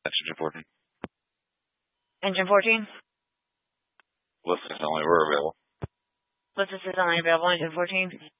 Engine 14. Engine 14? List is only we're available. List is only available, Engine 14.